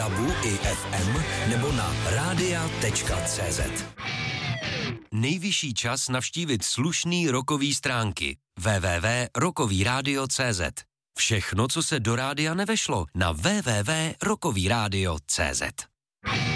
DABu i FM nebo na radia.cz. Nejvyšší čas navštívit slušný rockový stránky www.rockovyradio.cz. Všechno, co se do rádia nevešlo, na www.rockovyradio.cz.